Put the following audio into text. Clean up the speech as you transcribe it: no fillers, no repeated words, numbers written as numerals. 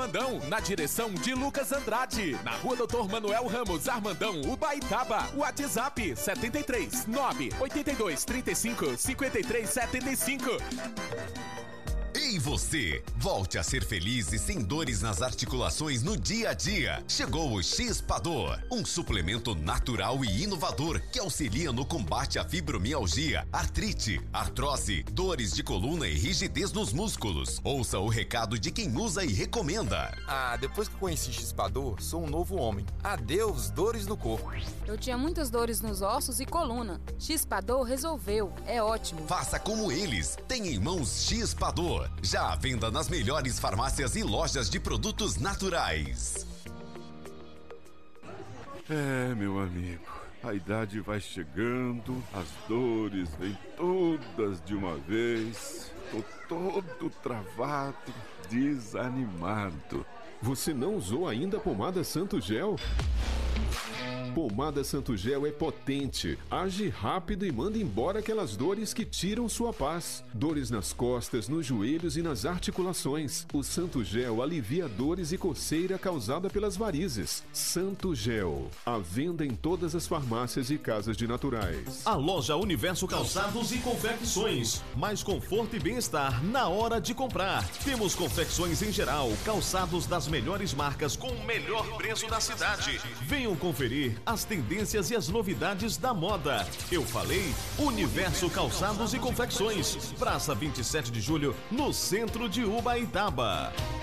Armandão, na direção de Lucas Andrade, na Rua Doutor Manuel Ramos, Armandão, Ubaitaba. WhatsApp 73 9 82 35 53 75. E você, volte a ser feliz e sem dores nas articulações no dia a dia. Chegou o X-Pador, um suplemento natural e inovador que auxilia no combate à fibromialgia, artrite, artrose, dores de coluna e rigidez nos músculos. Ouça o recado de quem usa e recomenda. Depois que conheci X-Pador, sou um novo homem. Adeus dores no corpo. Eu tinha muitas dores nos ossos e coluna. X-Pador resolveu, é ótimo. Faça como eles, tem em mãos X-Pador. Já à venda nas melhores farmácias e lojas de produtos naturais. Meu amigo, a idade vai chegando, as dores vêm todas de uma vez. Tô todo travado, desanimado. Você não usou ainda a pomada Santo Gel? Pomada Santo Gel é potente, age rápido e manda embora aquelas dores que tiram sua paz. Dores nas costas, nos joelhos e nas articulações. O Santo Gel alivia dores e coceira causada pelas varizes. Santo Gel, à venda em todas as farmácias e casas de naturais. A loja Universo Calçados e Confecções. Mais conforto e bem-estar na hora de comprar. Temos confecções em geral, calçados das melhores marcas com o melhor preço da cidade. Venham conferir as tendências e as novidades da moda. Eu falei Universo Calçados e Confecções. Praça 27 de Julho, no centro de Ubaitaba.